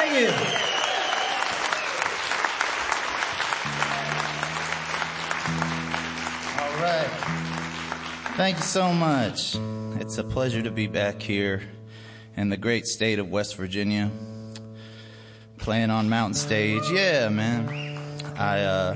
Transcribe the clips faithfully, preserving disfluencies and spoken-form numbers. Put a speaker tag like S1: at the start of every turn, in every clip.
S1: are you? All right. Thank you so much. It's a pleasure to be back here in the great state of West Virginia, playing on Mountain Stage. Yeah, man. I uh,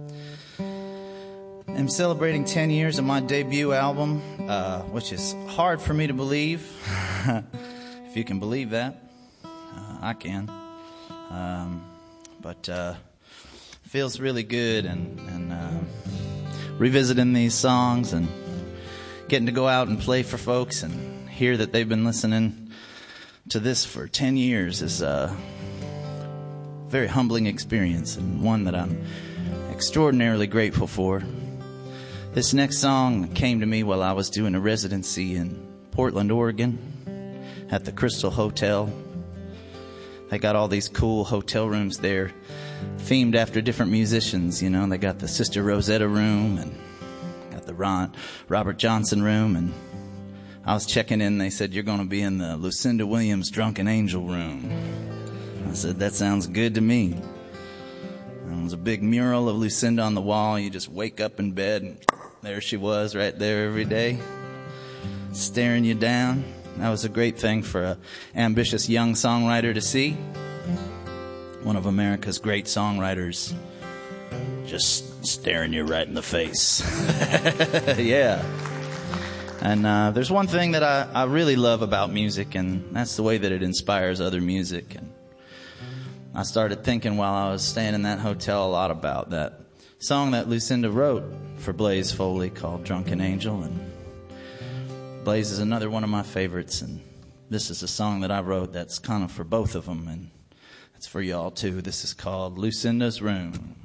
S1: am celebrating ten years of my debut album, uh, which is hard for me to believe. If you can believe that, uh, I can. Um, but uh, feels really good, and, and uh, revisiting these songs and getting to go out and play for folks and hear that they've been listening to this for ten years is a very humbling experience, and one that I'm extraordinarily grateful for. This next song came to me while I was doing a residency in Portland, Oregon, at the Crystal Hotel. They got all these cool hotel rooms there themed after different musicians, you know. They got the Sister Rosetta room and got the Ron, Robert Johnson room, and I was checking in. They said, you're going to be in the Lucinda Williams Drunken Angel room. I said, that sounds good to me. And there was a big mural of Lucinda on the wall. You just wake up in bed, and there she was right there every day, staring you down. That was a great thing for an ambitious young songwriter to see. One of America's great songwriters just staring you right in the face. Yeah. And uh, there's one thing that I, I really love about music, and that's the way that it inspires other music. And I started thinking while I was staying in that hotel a lot about that song that Lucinda wrote for Blaze Foley called Drunken Angel. And Blaze is another one of my favorites, and this is a song that I wrote that's kind of for both of them, and it's for y'all too. This is called Lucinda's Room.